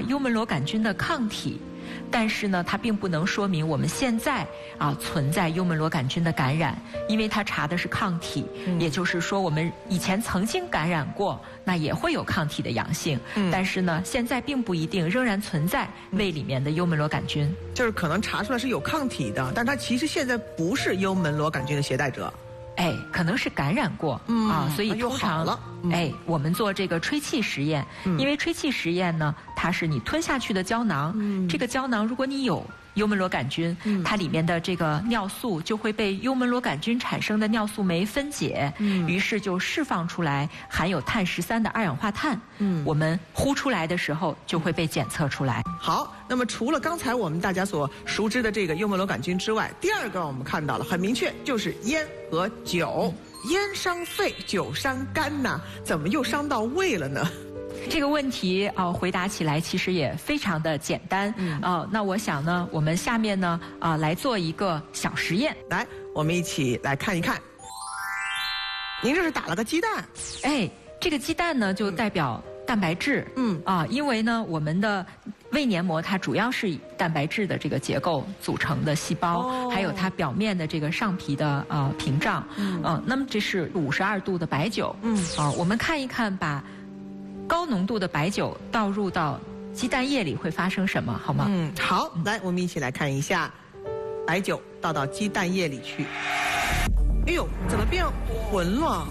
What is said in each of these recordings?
幽门螺杆菌的抗体。但是呢，它并不能说明我们现在存在幽门螺杆菌的感染，因为它查的是抗体，也就是说我们以前曾经感染过，那也会有抗体的阳性，但是呢，现在并不一定，仍然存在胃里面的幽门螺杆菌， 就是可能查出来是有抗体的，但它其实现在不是幽门螺杆菌的携带者。 可能是感染过所以通常我们做这个吹气实验，因为吹气实验呢，它是你吞下去的胶囊，这个胶囊如果你有幽门螺杆菌，它里面的这个尿素就会被幽门螺杆菌产生的尿素酶分解，于是就释放出来含有碳13的二氧化碳，我们呼出来的时候就会被检测出来。 好，那么除了刚才我们大家所熟知的这个幽门螺杆菌之外，第二个我们看到了很明确，就是烟和酒。烟伤肺，酒伤肝呐，怎么又伤到胃了呢？ 这个问题回答起来其实也非常的简单。那我想呢，我们下面呢来做一个小实验。 来，我们一起来看一看。您这是打了个鸡蛋？ 这个鸡蛋呢就代表蛋白质。因为呢，我们的胃黏膜它主要是以蛋白质的这个结构组成的细胞，还有它表面的这个上皮的屏障。那么这是52度的白酒。我们看一看，把高浓度的白酒倒入到鸡蛋液里会发生什么，好吗？ 好，来，我们一起来看一下，白酒倒到鸡蛋液里去。哎呦，怎么变浑了？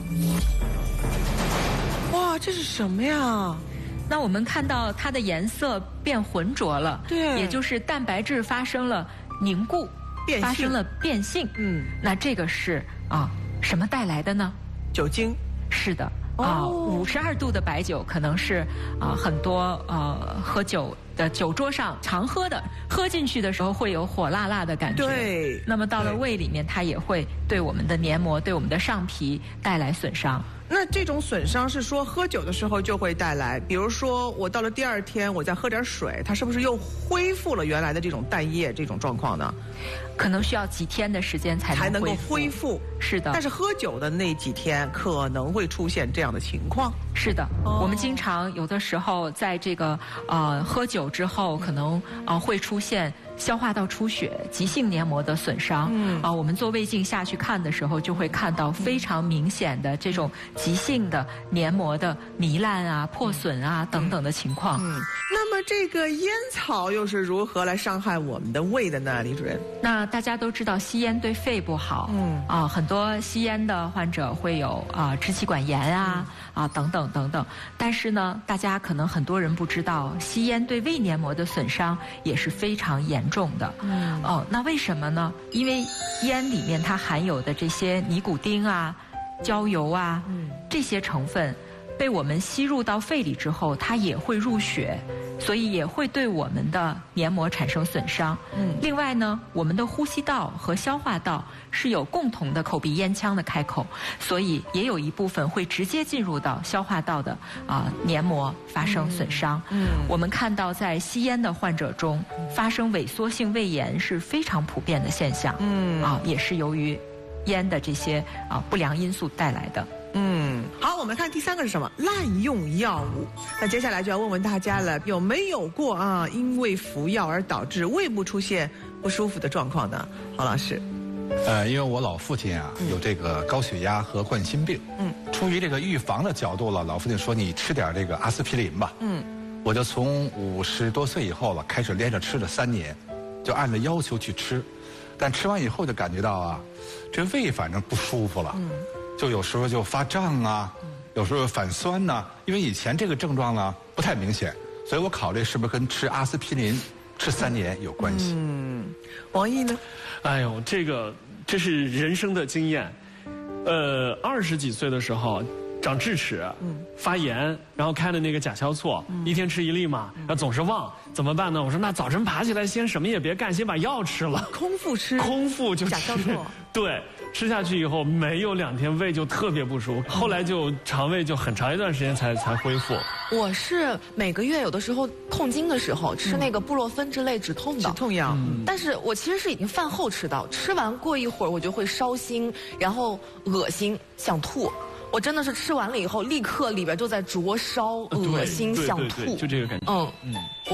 哇，这是什么呀？ 那我们看到它的颜色变浑浊了， 对， 也就是蛋白质发生了凝固，发生了变性。那这个是什么带来的呢？ 酒精。 是的。52度的白酒可能是很多喝酒的酒桌上常喝的，喝进去的时候会有火辣辣的感觉。 对。 那么到了胃里面，它也会对我们的黏膜、对我们的上皮带来损伤。 那这种损伤是说喝酒的时候就会带来，比如说我到了第二天我再喝点水，它是不是又恢复了原来的这种蛋液这种状况呢？ 可能需要几天的时间才能够恢复。是的。 但是喝酒的那几天可能会出现这样的情况。 是的。我们经常有的时候在这个喝酒之后，可能会出现消化道出血、急性黏膜的损伤。我们做胃镜下去看的时候，就会看到非常明显的这种急性的黏膜的糜烂破损等等的情况。 那么这个烟草又是如何来伤害我们的胃的呢，李主任？ 那大家都知道吸烟对肺不好。很多吸烟的患者会有支气管炎等等等等。但是呢，大家可能很多人不知道，吸烟对胃黏膜的损伤也是非常严重的。那为什么呢？因为烟里面它含有的这些尼古丁焦油这些成分被我们吸入到肺里之后，它也会入血，所以也会对我们的黏膜产生损伤。另外呢，我们的呼吸道和消化道是有共同的口鼻咽腔的开口，所以也有一部分会直接进入到消化道的黏膜发生损伤。我们看到在吸烟的患者中，发生萎缩性胃炎是非常普遍的现象。也是由于烟的这些不良因素带来的。 好，我们看第三个是什么？滥用药物。那接下来就要问问大家了，有没有过因为服药而导致胃部出现不舒服的状况呢？郝老师。 因为我老父亲有这个高血压和冠心病。出于这个预防的角度了，老父亲说你吃点这个阿司匹林吧。我就从50多岁以后了，开始连着吃了3年，就按照要求去吃，但吃完以后就感觉到这胃反正不舒服了。就有时候就发胀有时候反酸因为以前这个症状呢不太明显，所以我考虑是不是跟吃阿司匹林吃3年有关系。 王毅呢？ 哎呦，这是人生的经验。20几岁的时候长智齿，发炎，然后开了那个甲硝唑，一天吃1粒嘛，然后总是忘，怎么办呢？我说那早晨爬起来先什么也别干，先把药吃了， 空腹吃， 空腹就吃甲硝唑。 对，吃下去以后没有2天胃就特别不舒服，后来就肠胃就很长一段时间才恢复。 我是每个月有的时候痛经的时候吃那个布洛芬之类止痛的止痛药， 但是我其实是已经饭后吃到，吃完过一会儿我就会烧心，然后恶心想吐。我真的是吃完了以后立刻里边就在灼烧、恶心、想吐， 就这个感觉。